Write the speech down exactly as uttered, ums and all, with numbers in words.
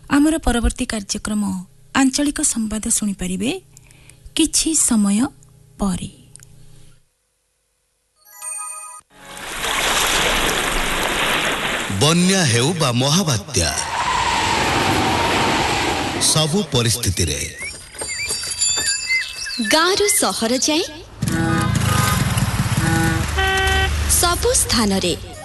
आमर परवर्ती कार्यक्रम आंचलिक संवाद शुणिपारे किछि समय परे। बन्या हेउ बा महाबात्या सबु परिस्थिति रे गाँरु सहर जाए सबु स्थान रे